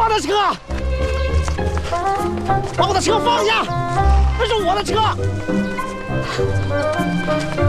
我的车！把我的车放下！这是我的车！